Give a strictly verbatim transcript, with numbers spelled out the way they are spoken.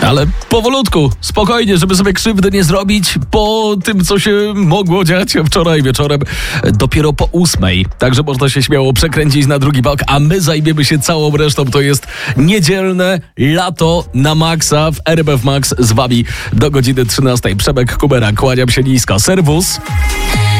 Ale powolutku, spokojnie, żeby sobie krzywdy nie zrobić po tym, co się mogło dziać wczoraj wieczorem, dopiero po ósmej. Także można się śmiało przekręcić na drugi bok, a my zajmiemy się całą resztą. To jest niedzielne lato na maksa w R M F Max z wami do godziny trzynastej. Przemek Kubera, kłaniam się nisko. Serwus.